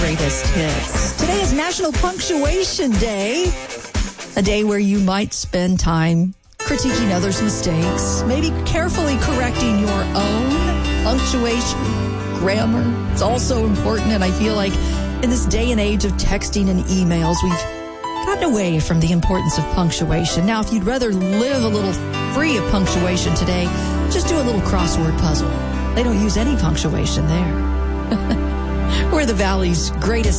greatest hits. Today is National Punctuation Day, a day where you might spend time critiquing others' mistakes, maybe carefully correcting your own punctuation, grammar. It's also important, and I feel like in this day and age of texting and emails, we've gotten away from the importance of punctuation. Now, if you'd rather live a little free of punctuation today, just do a little crossword puzzle. They don't use any punctuation there. We're the Valley's greatest